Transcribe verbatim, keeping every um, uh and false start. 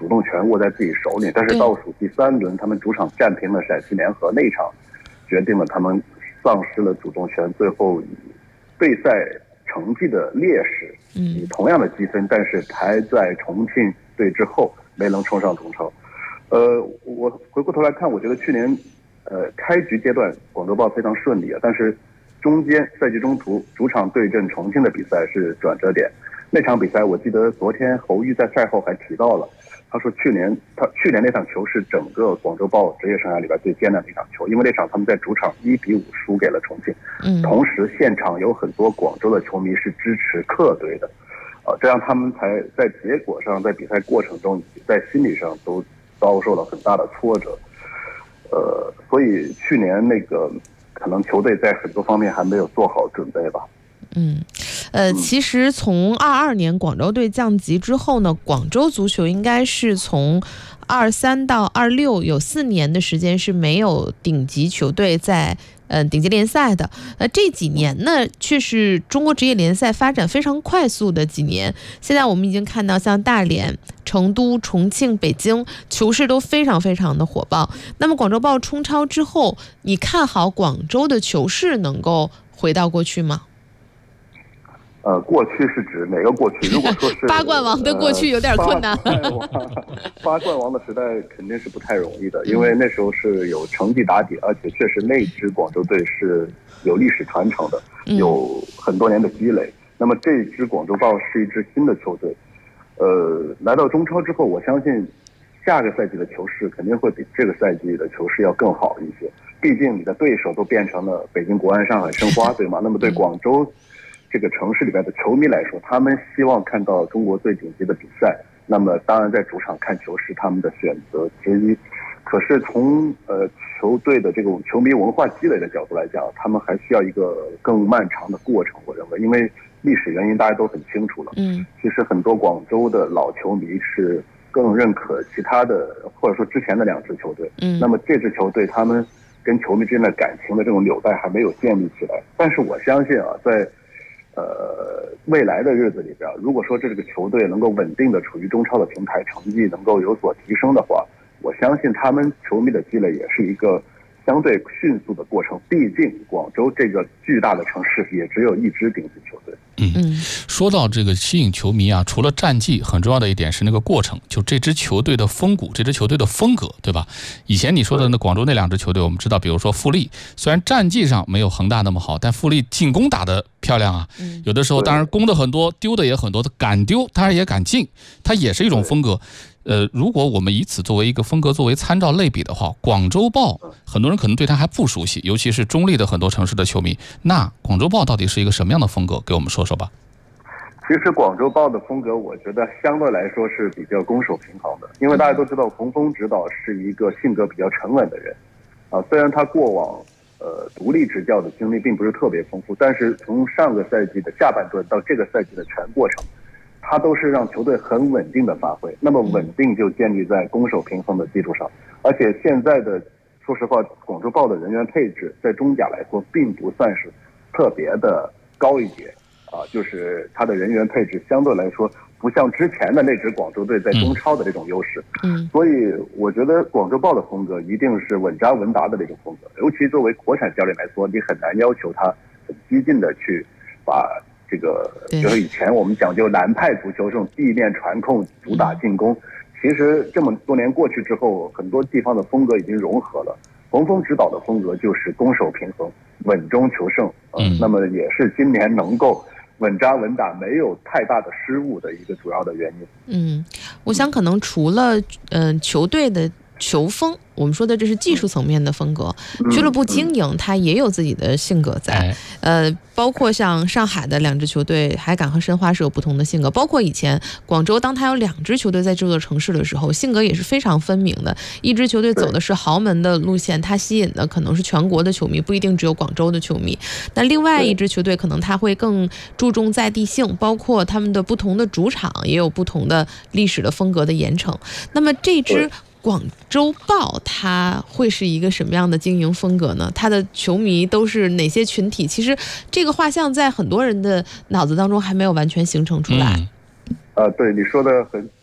主动权握在自己手里。但是倒数第三轮，他们主场战平了陕西联合，那一场决定了他们丧失了主动权，最后以对赛成绩的劣势，以同样的积分，但是排在重庆队之后，没能冲上中超。呃，我回过头来看，我觉得去年，呃，开局阶段广州豹非常顺利啊，但是中间赛季中途主场对阵重庆的比赛是转折点。那场比赛我记得昨天侯玉在赛后还提到了，他说去年他去年那场球是整个广州豹职业生涯里边最艰难的一场球，因为那场他们在主场一比五输给了重庆，嗯，同时现场有很多广州的球迷是支持客队的，啊，这样他们才在结果上，在比赛过程中，在心理上都遭受了很大的挫折，呃，所以去年那个可能球队在很多方面还没有做好准备吧。 嗯，呃，其实从二二年广州队降级之后呢，广州足球应该是从二三到二六有四年的时间是没有顶级球队在呃顶级联赛的。呃，这几年呢，却是中国职业联赛发展非常快速的几年。现在我们已经看到，像大连、成都、重庆、北京球市都非常非常的火爆。那么广州豹冲超之后，你看好广州的球市能够回到过去吗？ 呃，过去是指哪个过去？如果说是八冠王的过去有点困难。 呃、八, 冠八冠王的时代肯定是不太容易的，因为那时候是有成绩打底，而且确实那支广州队是有历史传承的，有很多年的积累。那么这支广州豹是一支新的球队，呃，来到中超之后，我相信下个赛季的球市肯定会比这个赛季的球市要更好一些。毕竟你的对手都变成了北京国安、上海申花，对吗？那么对广州这个城市里边的球迷来说，他们希望看到中国最顶级的比赛，那么当然在主场看球是他们的选择之一。可是从呃球队的这种球迷文化积累的角度来讲，他们还需要一个更漫长的过程，我认为，因为历史原因大家都很清楚了。嗯，其实很多广州的老球迷是更认可其他的，或者说之前的两支球队。嗯，那么这支球队他们跟球迷之间的感情的这种纽带还没有建立起来。但是我相信啊，在呃，未来的日子里边，如果说这个球队能够稳定的处于中超的平台，成绩能够有所提升的话，我相信他们球迷的积累也是一个相对迅速的过程。毕竟广州这个巨大的城市也只有一支顶级球队。 嗯，说到这个吸引球迷啊，除了战绩，很重要的一点是那个过程，就这支球队的风骨，这支球队的风格，对吧？以前你说的那广州那两支球队，我们知道，比如说富力，虽然战绩上没有恒大那么好，但富力进攻打得漂亮啊。有的时候当然攻的很多，丢的也很多，他敢丢，当然也敢进，它也是一种风格。呃，如果我们以此作为一个风格作为参照类比的话，广州豹很多人可能对它还不熟悉，尤其是中立的很多城市的球迷。那广州豹到底是一个什么样的风格？给我们说说吧。 其实广州豹的风格，我觉得相对来说是比较攻守平衡的，因为大家都知道洪峰指导是一个性格比较沉稳的人，啊，虽然他过往呃独立执教的经历并不是特别丰富，但是从上个赛季的下半段到这个赛季的全过程，他都是让球队很稳定的发挥。那么稳定就建立在攻守平衡的基础上，而且现在的说实话，广州豹的人员配置在中甲来说并不算是特别的高一截啊，就是他的人员配置相对来说不像之前的那支广州队在中超的这种优势。嗯，所以我觉得广州豹的风格一定是稳扎稳打的这种风格，尤其作为国产教练来说，你很难要求他很激进的去把这个，就是以前我们讲究南派足球这种地面传控、主打进攻，其实这么多年过去之后，很多地方的风格已经融合了。洪峰指导的风格就是攻守平衡、稳中求胜，呃、嗯，那么也是今年能够稳扎稳打、没有太大的失误的一个主要的原因。 嗯，我想可能除了嗯、呃、球队的球风，我们说的这是技术层面的风格，俱乐部经营它也有自己的性格在，呃，包括像上海的两支球队海港和申花是有不同的性格，包括以前广州当它有两支球队在这座城市的时候，性格也是非常分明的。一支球队走的是豪门的路线，它吸引的可能是全国的球迷，不一定只有广州的球迷。那另外一支球队可能它会更注重在地性，包括他们的不同的主场也有不同的历史的风格的严惩。那么这支广州豹它会是一个什么样的经营风格呢？它的球迷都是哪些群体？其实这个画像在很多人的脑子当中还没有完全形成出来。 嗯、呃，对你说的很